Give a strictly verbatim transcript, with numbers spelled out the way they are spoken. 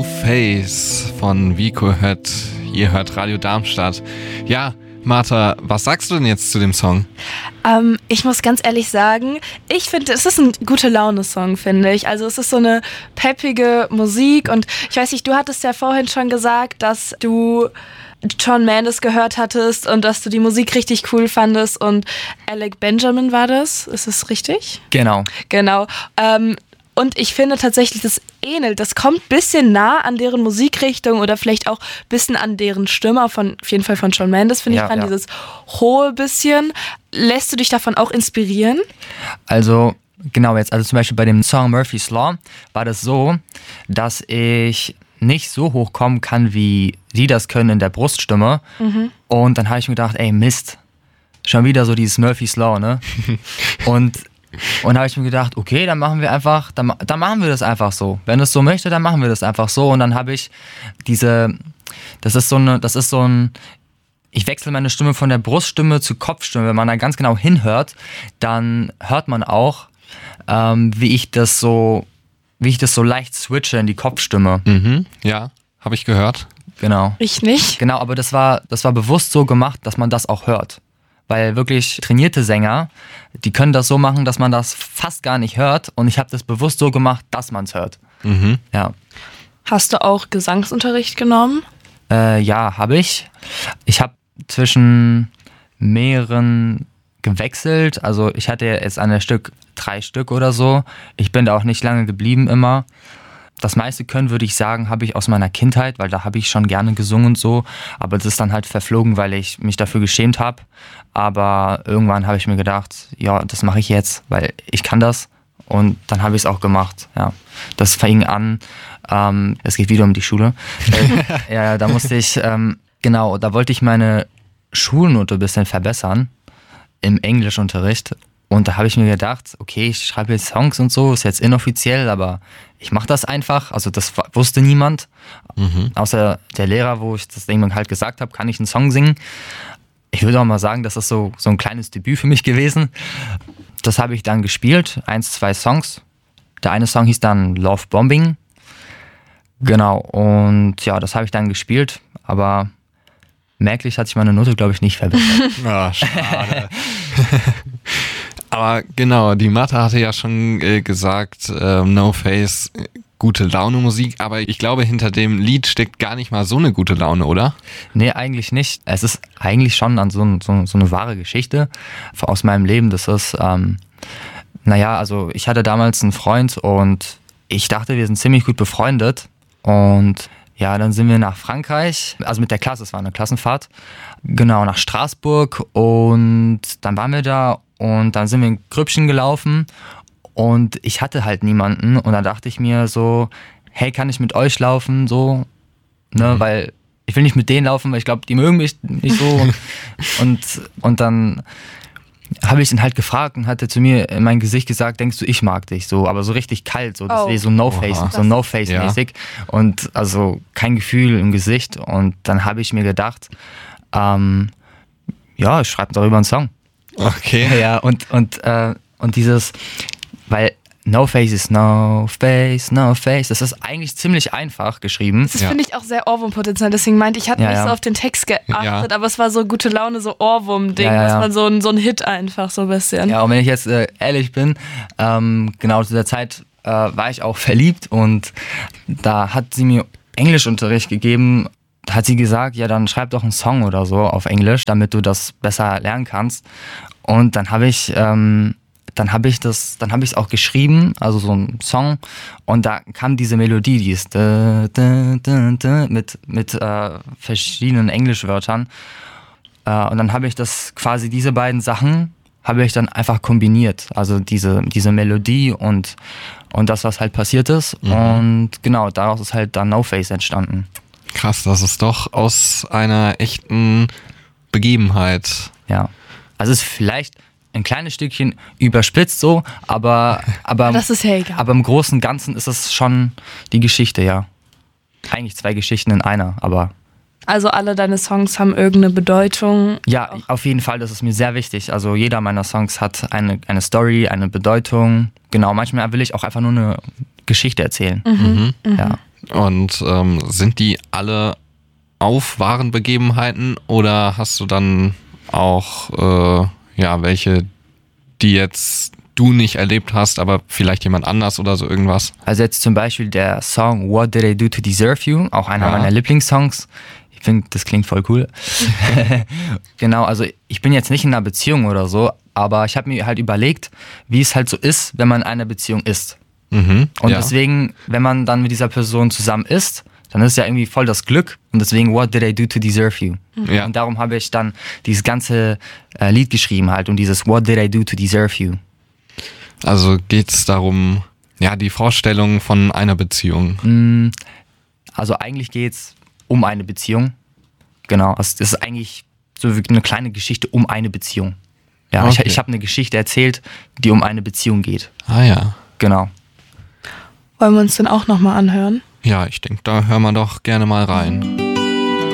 No Face von Vico hört. Ihr hört Radio Darmstadt. Ja, Martha, was sagst du denn jetzt zu dem Song? Ähm, ich muss ganz ehrlich sagen, ich finde, es ist ein gute Laune-Song, finde ich. Also es ist so eine peppige Musik und ich weiß nicht, du hattest ja vorhin schon gesagt, dass du Shawn Mendes gehört hattest und dass du die Musik richtig cool fandest und Alec Benjamin war das, ist das richtig? Genau. Genau. Ähm, und ich finde tatsächlich, das ähnelt, das kommt ein bisschen nah an deren Musikrichtung oder vielleicht auch ein bisschen an deren Stimme, von, auf jeden Fall von Shawn Mendes, finde ja, ich, fand ja. dieses hohe bisschen. Lässt du dich davon auch inspirieren? Also, genau jetzt, also zum Beispiel bei dem Song Murphy's Law war das so, dass ich nicht so hoch kommen kann, wie sie das können in der Bruststimme. Mhm. Und dann habe ich mir gedacht, ey, Mist, schon wieder so dieses Murphy's Law, ne? und und habe ich mir gedacht, okay, dann machen wir einfach, dann, dann machen wir das einfach so. Wenn es so möchte, dann machen wir das einfach so. Und dann habe ich diese, das ist so eine, das ist so ein, ich wechsle meine Stimme von der Bruststimme zu Kopfstimme. Wenn man da ganz genau hinhört, dann hört man auch, ähm, wie ich das so, wie ich das so leicht switche in die Kopfstimme. Mhm, ja, habe ich gehört. Genau. Ich nicht. Genau, aber das war, das war bewusst so gemacht, dass man das auch hört. Weil wirklich trainierte Sänger, die können das so machen, dass man das fast gar nicht hört. Und ich habe das bewusst so gemacht, dass man es hört. Mhm. Ja. Hast du auch Gesangsunterricht genommen? Äh, ja, habe ich. Ich habe zwischen mehreren gewechselt. Also ich hatte jetzt an der Stück drei Stück oder so. Ich bin da auch nicht lange geblieben immer. Das meiste Können, würde ich sagen, habe ich aus meiner Kindheit, weil da habe ich schon gerne gesungen und so. Aber das ist dann halt verflogen, weil ich mich dafür geschämt habe. Aber irgendwann habe ich mir gedacht, ja, das mache ich jetzt, weil ich kann das. Und dann habe ich es auch gemacht. Ja, das fing an. Ähm, es geht wieder um die Schule. äh, ja, da musste ich, ähm, genau, da wollte ich meine Schulnote ein bisschen verbessern im Englischunterricht. Und da habe ich mir gedacht, okay, ich schreibe jetzt Songs und so, ist jetzt inoffiziell, aber ich mache das einfach. Also das wusste niemand, mhm. außer der Lehrer, wo ich das irgendwann halt gesagt habe, kann ich einen Song singen. Ich würde auch mal sagen, das ist so, so ein kleines Debüt für mich gewesen. Das habe ich dann gespielt, eins, zwei Songs. Der eine Song hieß dann Love Bombing. Genau, und ja, das habe ich dann gespielt, aber merklich hat sich meine Note, glaube ich, nicht verbessert. Ah, schade. Aber genau, die Martha hatte ja schon äh, gesagt, äh, No Face, äh, gute Laune Musik, aber ich glaube, hinter dem Lied steckt gar nicht mal so eine gute Laune, oder? Nee, eigentlich nicht. Es ist eigentlich schon an so, so, so eine wahre Geschichte aus meinem Leben. Das ist, ähm, naja, also ich hatte damals einen Freund und ich dachte, wir sind ziemlich gut befreundet und ja, dann sind wir nach Frankreich, also mit der Klasse, es war eine Klassenfahrt, genau, nach Straßburg und dann waren wir da und dann sind wir in Grüppchen gelaufen und ich hatte halt niemanden und dann dachte ich mir so, hey, kann ich mit euch laufen, so, ne, mhm. weil ich will nicht mit denen laufen, weil ich glaube, die mögen mich nicht so und, und, und dann habe ich ihn halt gefragt und hat er zu mir in mein Gesicht gesagt, denkst du, ich mag dich, so, aber so richtig kalt, so, das oh. wäre so No-Face, Oha. so No-Face-mäßig ja. Und also kein Gefühl im Gesicht und dann habe ich mir gedacht, ähm, ja, ich schreibe darüber einen Song. Okay. Ja, und, und, äh, und dieses, weil No Face ist No Face, No Face, das ist eigentlich ziemlich einfach geschrieben. Das ja. finde ich auch sehr Ohrwurmpotenzial, deswegen meinte ich, hatte ja, nicht ja. so auf den Text geachtet, ja. aber es war so gute Laune, so Ohrwurm-Ding, ja, ja, ja. das war so ein, so ein Hit einfach, so ein bisschen. Ja, und wenn ich jetzt äh, ehrlich bin, ähm, genau zu der Zeit äh, war ich auch verliebt und da hat sie mir Englischunterricht gegeben. Da hat sie gesagt, ja, dann schreib doch einen Song oder so auf Englisch, damit du das besser lernen kannst. Und dann habe ich, ähm, dann habe ich das, dann habe ich es auch geschrieben, also so einen Song. Und da kam diese Melodie, die ist da, da, da, da, mit mit äh, verschiedenen Englischwörtern. Äh, und dann habe ich das quasi diese beiden Sachen habe ich dann einfach kombiniert, also diese diese Melodie und und das, was halt passiert ist. Mhm. Und genau, daraus ist halt dann No Face entstanden. Krass, das ist doch aus einer echten Begebenheit. Ja, also es ist vielleicht ein kleines Stückchen überspitzt so, aber, aber, das ist ja egal. aber im Großen und Ganzen ist es schon die Geschichte, ja. Eigentlich zwei Geschichten in einer, aber... Also alle deine Songs haben irgendeine Bedeutung? Ja, auch. Auf jeden Fall, das ist mir sehr wichtig. Also jeder meiner Songs hat eine, eine Story, eine Bedeutung. Genau, manchmal will ich auch einfach nur eine Geschichte erzählen. Mhm. Mhm. Ja. Und ähm, sind die alle auf wahren Begebenheiten oder hast du dann auch äh, ja welche, die jetzt du nicht erlebt hast, aber vielleicht jemand anders oder so irgendwas? Also jetzt zum Beispiel der Song What Did I Do to Deserve You, auch einer Ja. meiner Lieblingssongs. Ich finde, das klingt voll cool. Genau, also ich bin jetzt nicht in einer Beziehung oder so, aber ich habe mir halt überlegt, wie es halt so ist, wenn man in einer Beziehung ist. Mhm, Und ja. deswegen, wenn man dann mit dieser Person zusammen ist, dann ist ja irgendwie voll das Glück. Und deswegen, what did I do to deserve you? Ja. Und darum habe ich dann dieses ganze äh, Lied geschrieben halt und dieses What did I do to deserve you? Also geht's darum, ja, die Vorstellung von einer Beziehung. Also eigentlich geht's um eine Beziehung. Genau, also das ist eigentlich so wie eine kleine Geschichte um eine Beziehung. Ja, Okay. ich, ich habe eine Geschichte erzählt, die um eine Beziehung geht. Ah ja. Genau. Wollen wir uns den auch nochmal anhören? Ja, ich denke, da hören wir doch gerne mal rein.